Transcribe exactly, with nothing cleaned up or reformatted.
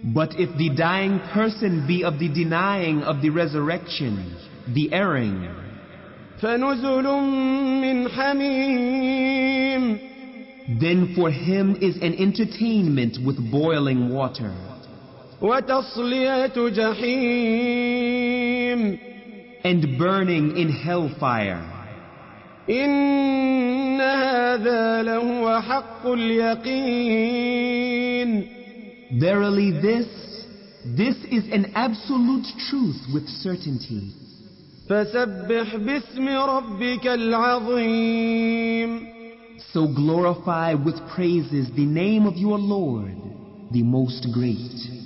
But if the dying person be of the denying of the resurrection, the erring, فنزل من حميم, then for him is an entertainment with boiling water, وتصلية جحيم, and burning in hellfire. إن هذا لهو حق اليقين. Verily this, this is an absolute truth with certainty. فسبح باسم ربك العظيم. So glorify with praises the name of your Lord, the most great.